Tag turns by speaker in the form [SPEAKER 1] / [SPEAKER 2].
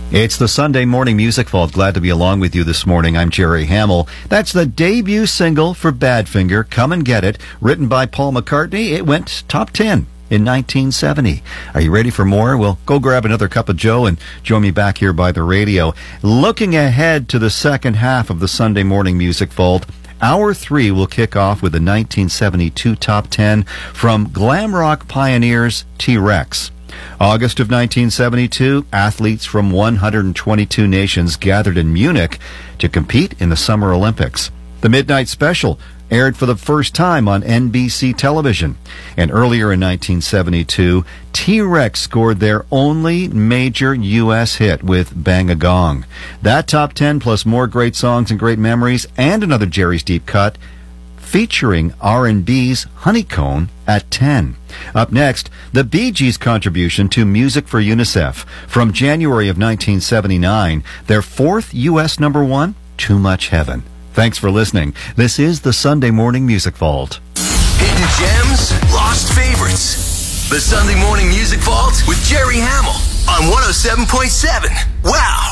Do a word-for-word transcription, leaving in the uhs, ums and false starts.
[SPEAKER 1] It's the Sunday Morning Music Vault. Glad to be along with you this morning. I'm Jerry Hamill. That's the debut single for Badfinger, Come and Get It, written by Paul McCartney. It went top ten in nineteen seventy. Are you ready for more? Well, go grab another cup of joe and join me back here by the radio. Looking ahead to the second half of the Sunday Morning Music Vault, Hour three will kick off with the nineteen seventy-two top ten from glam rock pioneers T-Rex. August of nineteen seventy-two, athletes from one hundred twenty-two nations gathered in Munich to compete in the Summer Olympics. The Midnight Special aired for the first time on N B C television. And earlier in nineteen seventy-two, T-Rex scored their only major U S hit with Bang a Gong. That top ten plus more great songs and great memories and another Jerry's Deep Cut featuring R and B's Honeycomb at ten. Up next, the Bee Gees' contribution to Music for UNICEF from January of nineteen seventy-nine, their fourth U S number one, Too Much Heaven. Thanks for listening. This is the Sunday Morning Music Vault.
[SPEAKER 2] Hidden gems, lost favorites. The Sunday Morning Music Vault with Jerry Hamill on one oh seven point seven. Wow.